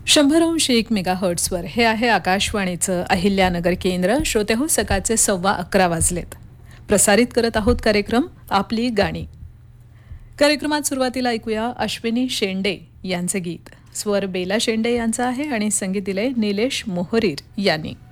100.1 मेगाहर्ट्झवर हे आहे आकाशवाणीचं अहिल्यानगर केंद्र. श्रोते हो, सकाळचे 11:15 वाजलेत. प्रसारित करत आहोत कार्यक्रम आपली गाणी. कार्यक्रमात सुरुवातीला ऐकूया अश्विनी शेंडे यांचे गीत. स्वर बेला शेंडे यांचा आहे आणि संगीत दिले निलेश मोहरीर यांनी.